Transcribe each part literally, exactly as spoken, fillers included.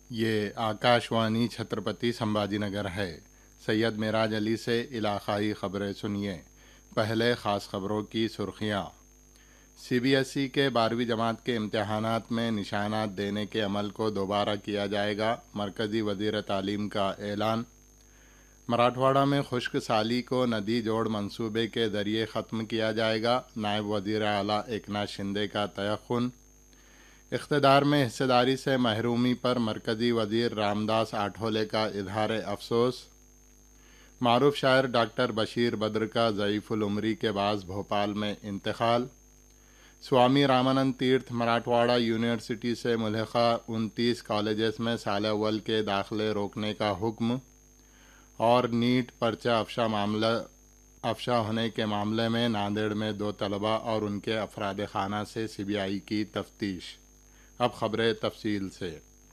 یہ آکاشوانی چھترپتی سمبھاجی نگر ہے۔ سید معراج علی سے علاقائی خبریں سنیے۔ پہلے خاص خبروں کی سرخیاں۔ سی بی ایس ای کے بارہویں جماعت کے امتحانات میں نشانات دینے کے عمل کو دوبارہ کیا جائے گا، مرکزی وزیر تعلیم کا اعلان۔ مراٹھواڑہ میں خشک سالی کو ندی جوڑ منصوبے کے ذریعے ختم کیا جائے گا، نائب وزیر اعلیٰ ایکناتھ شندے کا تیقن۔ اقتدار میں حصہ داری سے محرومی پر مرکزی وزیر رام داس آٹھولے کا اظہار افسوس۔ معروف شاعر ڈاکٹر بشیر بدر کا ضعیف العمری کے باعث بھوپال میں انتقال۔ سوامی رامانند تیرتھ مراٹھواڑہ یونیورسٹی سے ملحقہ انتیس کالجز میں سال اول کے داخلے روکنے کا حکم۔ اور نیٹ پرچہ افشا معاملہ افشا ہونے کے معاملے میں ناندیڑ میں دو طلباء اور ان کے افراد خانہ سے سی بی آئی کی تفتیش۔ اب خبریں تفصیل سے۔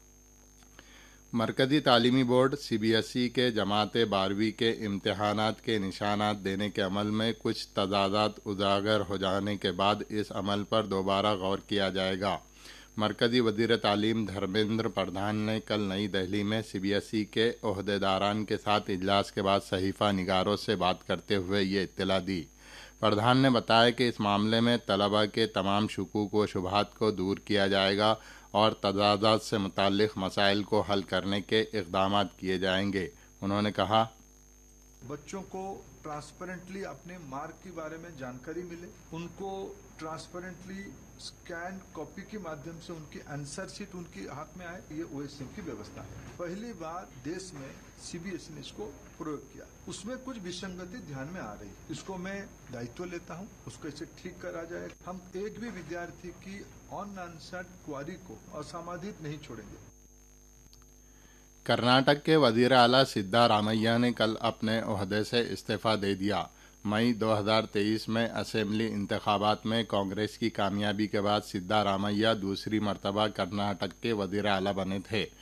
مرکزی تعلیمی board C B S E کے جماعت بارہویں کے امتحانات کے نشانات دینے کے عمل میں کچھ تضادات اجاگر ہو جانے کے بعد اس عمل پر دوبارہ غور کیا جائے گا۔ مرکزی وزیر تعلیم دھرمیندر پردھان نے کل نئی دہلی میں سی بی ایس ای کے عہدیداران کے ساتھ اجلاس کے بعد صحیفہ نگاروں سے بات کرتے ہوئے یہ اطلاع دی۔ پردھان نے بتایا کہ اس معاملے میں طلباء کے تمام شکوک و شبہات کو دور کیا جائے گا اور تضادات سے متعلق مسائل کو حل کرنے کے اقدامات کیے جائیں گے۔ انہوں نے کہا، بچوں کو ٹرانسپیرنٹلی اپنے مارک کے بارے میں جانکاری ملے، ان کو ٹرانسپیرنٹلی اسکین کاپی کے مادھیم سے ان کی آنسر شیٹ ان کے ہاتھ میں آئے، یہ او ایس ایم کی ویوستھا ہے۔ پہلی بار دیش میں سی بی ایس ای نے اس کو پروگ کیا، اس میں کچھ وسنگتی دھیان میں آ رہی، اس کو میں دائتو لیتا ہوں، اس کو اسے ٹھیک کرا جائے۔ ہم ایک بھی ودیارتھی کی آن آنسرڈ کواری کو اسامادھت نہیں چھوڑیں گے۔ کرناٹک کے وزیر اعلیٰ سدھا رامیا نے کل اپنے عہدے سے استعفیٰ دے دیا۔ مئی دو ہزار تیئیس میں اسمبلی انتخابات میں کانگریس کی کامیابی کے بعد سدھا رامیا دوسری مرتبہ کرناٹک کے وزیر اعلیٰ بنے تھے۔